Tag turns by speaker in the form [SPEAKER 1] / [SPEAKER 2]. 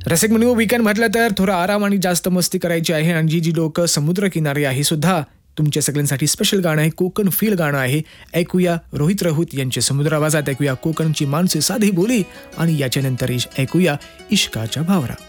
[SPEAKER 1] रसिक म्हणून वीकेंड म्हटलं तर थोडा आराम आणि जास्त मस्ती करायची आहे. आणि जी लोक समुद्रकिनारी आहे सुद्धा तुमच्या सगळ्यांसाठी स्पेशल गाणं आहे, कोकण फील गाणं आहे. ऐकूया रोहित राऊत यांचे समुद्र आवाजात, ऐकूया कोकणची माणसे साधी बोली आणि याच्यानंतर ऐकूया इश्काच्या भावरा.